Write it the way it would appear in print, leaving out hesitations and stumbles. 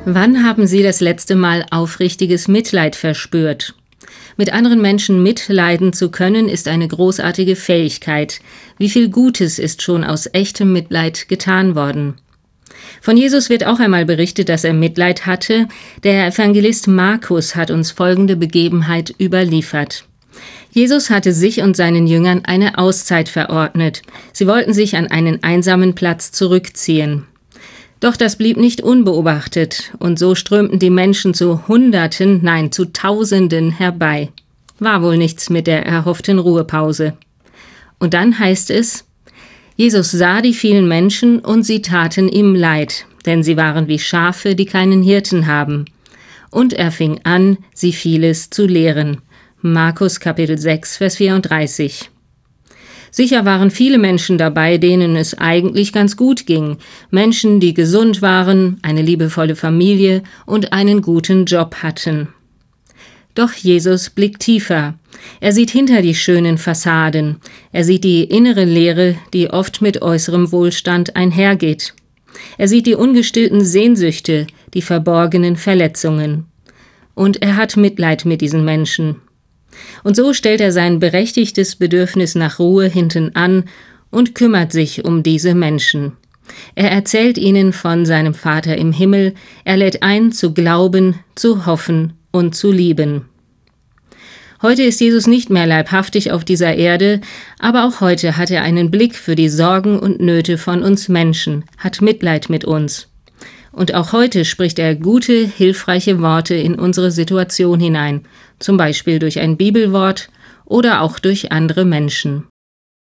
Wann haben Sie das letzte Mal aufrichtiges Mitleid verspürt? Mit anderen Menschen mitleiden zu können, ist eine großartige Fähigkeit. Wie viel Gutes ist schon aus echtem Mitleid getan worden? Von Jesus wird auch einmal berichtet, dass er Mitleid hatte. Der Evangelist Markus hat uns folgende Begebenheit überliefert. Jesus hatte sich und seinen Jüngern eine Auszeit verordnet. Sie wollten sich an einen einsamen Platz zurückziehen. Doch das blieb nicht unbeobachtet, und so strömten die Menschen zu Hunderten, nein, zu Tausenden herbei. War wohl nichts mit der erhofften Ruhepause. Und dann heißt es, Jesus sah die vielen Menschen, und sie taten ihm leid, denn sie waren wie Schafe, die keinen Hirten haben. Und er fing an, sie vieles zu lehren. Markus Kapitel 6, Vers 34. Sicher waren viele Menschen dabei, denen es eigentlich ganz gut ging. Menschen, die gesund waren, eine liebevolle Familie und einen guten Job hatten. Doch Jesus blickt tiefer. Er sieht hinter die schönen Fassaden. Er sieht die innere Leere, die oft mit äußerem Wohlstand einhergeht. Er sieht die ungestillten Sehnsüchte, die verborgenen Verletzungen. Und er hat Mitleid mit diesen Menschen. Und so stellt er sein berechtigtes Bedürfnis nach Ruhe hinten an und kümmert sich um diese Menschen. Er erzählt ihnen von seinem Vater im Himmel, er lädt ein, zu glauben, zu hoffen und zu lieben. Heute ist Jesus nicht mehr leibhaftig auf dieser Erde, aber auch heute hat er einen Blick für die Sorgen und Nöte von uns Menschen, hat Mitleid mit uns. Und auch heute spricht er gute, hilfreiche Worte in unsere Situation hinein, zum Beispiel durch ein Bibelwort oder auch durch andere Menschen.